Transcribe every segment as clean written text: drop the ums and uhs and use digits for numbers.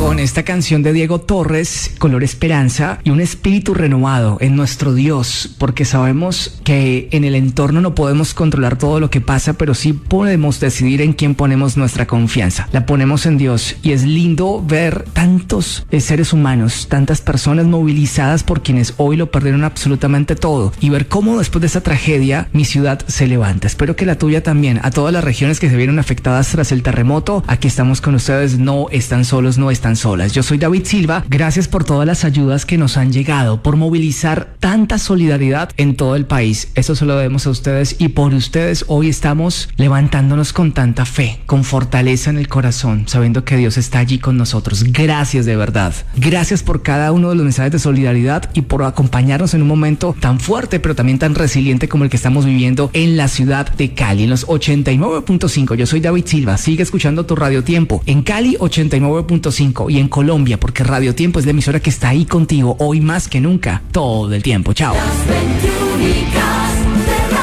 con esta canción de Diego Torres, Color Esperanza, y un espíritu renovado en nuestro Dios, porque sabemos que en el entorno no podemos controlar todo lo que pasa, pero sí podemos decidir en quién ponemos nuestra confianza. La ponemos en Dios, y es lindo ver tantos seres humanos, tantas personas movilizadas por quienes hoy lo perdieron absolutamente todo, y ver cómo después de esa tragedia mi ciudad se levanta. Espero que la tuya también. A todas las regiones que se vieron afectadas tras el terremoto, aquí estamos con ustedes. No están solos, no están solas. Yo soy David Silva. Gracias por todas las ayudas que nos han llegado, por movilizar tanta solidaridad en todo el país. Eso se lo debemos a ustedes, y por ustedes hoy estamos levantándonos con tanta fe, con fortaleza en el corazón, sabiendo que Dios está allí con nosotros. Gracias de verdad. Gracias por cada uno de los mensajes de solidaridad y por acompañarnos en un momento tan fuerte, pero también tan resiliente como el que estamos viviendo en la ciudad de Cali, en los 89.5. Yo soy David Silva. Sigue escuchando tu Radio Tiempo en Cali 89.5 y en Colombia, porque Radio Tiempo es la emisora que está ahí contigo hoy más que nunca, todo el tiempo. Chao. Las 21 de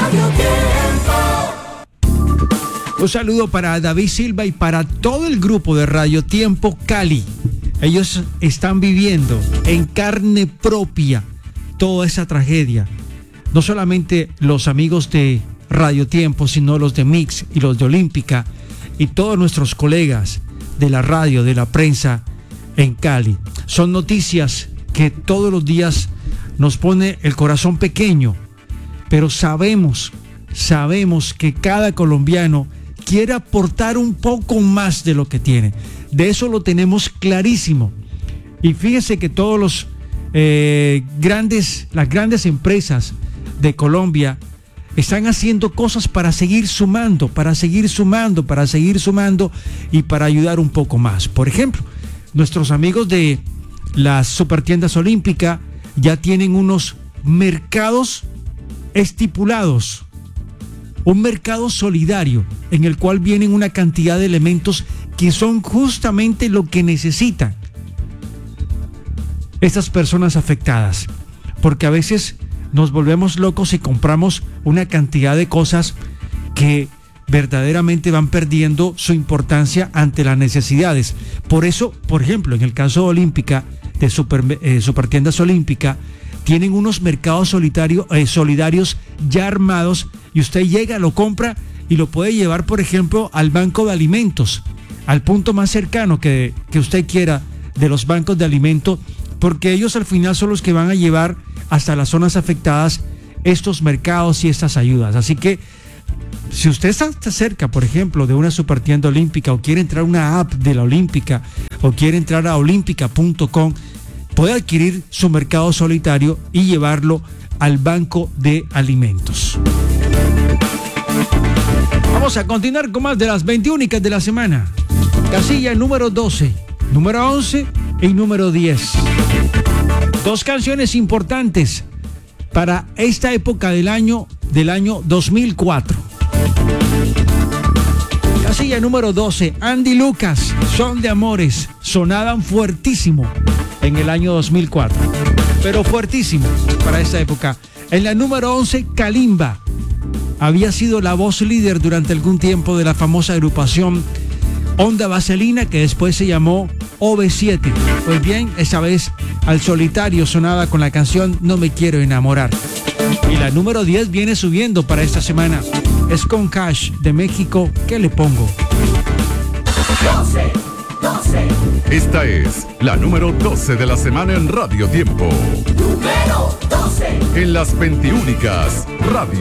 Radio Tiempo. Un saludo para David Silva y para todo el grupo de Radio Tiempo Cali. Ellos están viviendo en carne propia toda esa tragedia. No solamente los amigos de Radio Tiempo, sino los de Mix y los de Olímpica y todos nuestros colegas de la radio, de la prensa en Cali. Son noticias que todos los días nos pone el corazón pequeño, pero sabemos que cada colombiano quiere aportar un poco más de lo que tiene. De eso lo tenemos clarísimo. Y fíjese que todos los las grandes empresas de Colombia están haciendo cosas para seguir sumando y para ayudar un poco más. Por ejemplo, nuestros amigos de las Supertiendas Olímpica ya tienen unos mercados estipulados, un mercado solidario en el cual vienen una cantidad de elementos que son justamente lo que necesitan estas personas afectadas, porque a veces nos volvemos locos y compramos una cantidad de cosas que verdaderamente van perdiendo su importancia ante las necesidades. Por eso, por ejemplo, en el caso de Olímpica, de Supertiendas Olímpica, tienen unos mercados solidarios ya armados, y usted llega, lo compra y lo puede llevar, por ejemplo, al banco de alimentos, al punto más cercano que usted quiera de los bancos de alimentos, porque ellos al final son los que van a llevar hasta las zonas afectadas estos mercados y estas ayudas. Así que si usted está cerca, por ejemplo, de una Supertienda Olímpica, o quiere entrar a una app de la Olímpica, o quiere entrar a olímpica.com, puede adquirir su mercado solidario y llevarlo al banco de alimentos. Vamos a continuar con más de las 21 de la semana. Casilla número 12, número 11 y número 10. Dos canciones importantes para esta época del año 2004. Casilla número 12, Andy Lucas, Son de Amores, sonaban fuertísimo en el año 2004, pero fuertísimo para esta época. En la número 11, Kalimba, había sido la voz líder durante algún tiempo de la famosa agrupación Onda Vaselina, que después se llamó OV7. Pues bien, esa vez al solitario sonaba con la canción No me quiero enamorar. Y la número 10 viene subiendo para esta semana. Es con Cash de México. ¿Qué le pongo? 12. Esta es la número 12 de la semana en Radio Tiempo. Número 12. En las 21 Radio